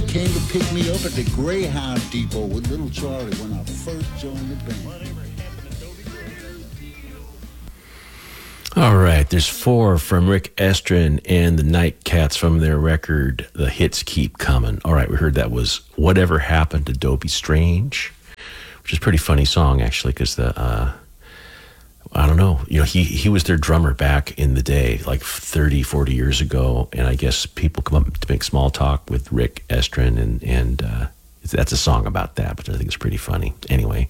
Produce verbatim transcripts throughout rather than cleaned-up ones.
came to pick me up at the Greyhound Depot with little Charlie when I first joined the band. All right, there's four from Rick Estrin and the Nightcats from their record, The Hits Keep Coming. All right, we heard that was Whatever Happened to Dopey Strange, which is a pretty funny song, actually, because the, uh, I don't know, you know, he, he was their drummer back in the day, like thirty, forty years ago, and I guess people come up to make small talk with Rick Estrin, and, and uh, that's a song about that, but I think it's pretty funny. Anyway.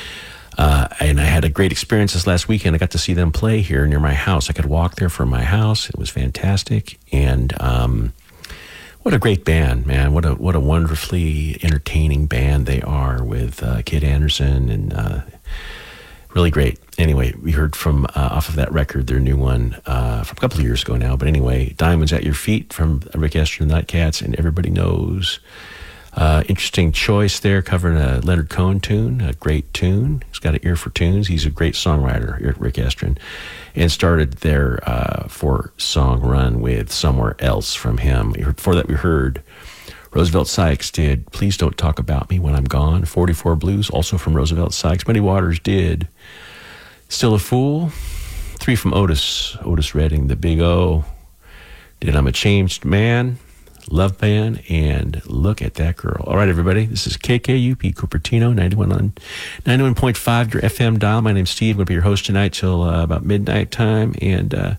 Uh, and I had a great experience this last weekend. I got to see them play here near my house. I could walk there from my house. It was fantastic. And um, what a great band, man. What a what a wonderfully entertaining band they are with uh, Kid Anderson, and uh, really great. Anyway, we heard from uh, off of that record, their new one uh, from a couple of years ago now. But anyway, Diamonds at Your Feet from Rick Estrin and the Nightcats, and Everybody Knows. Uh, interesting choice there, covering a Leonard Cohen tune, a great tune. He's got an ear for tunes. He's a great songwriter, Rick Estrin, and started their uh, four-song run with Somewhere Else from him. Before that, we heard Roosevelt Sykes did Please Don't Talk About Me When I'm Gone. forty-four Blues, also from Roosevelt Sykes. Muddy Waters did Still a Fool. Three from Otis, Otis Redding, the Big O. Did I'm a Changed Man. Love Band, and Look at That Girl. All right, everybody, this is K K U P Cupertino, ninety-one on ninety-one point five, your F M dial. My name's Steve. I'm going to be your host tonight till uh, about midnight time. And, uh,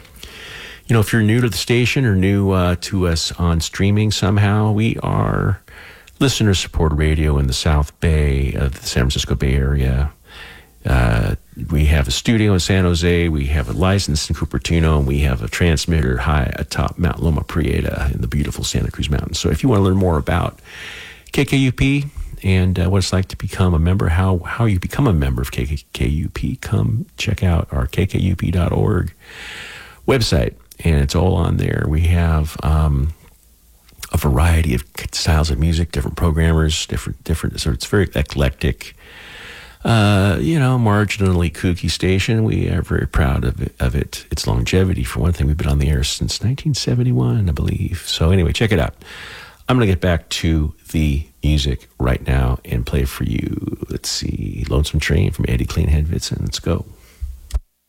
you know, if you're new to the station or new uh, to us on streaming somehow, we are listener-supported radio in the South Bay of the San Francisco Bay Area. Uh, we have a studio in San Jose, we have a license in Cupertino, and we have a transmitter high atop Mount Loma Prieta in the beautiful Santa Cruz Mountains. So if you want to learn more about K K U P and uh, what it's like to become a member, how how you become a member of K K U P, come check out our K K U P dot org website, and it's all on there. We have um, a variety of styles of music, different programmers, different different. So it's very eclectic. Uh, you know, marginally kooky station. We are very proud of it, of it. Its longevity, for one thing. We've been on the air since nineteen seventy-one, I believe. So anyway, check it out. I'm going to get back to the music right now and play for you. Let's see, Lonesome Train from Eddie Cleanhead Vitson. Let's go.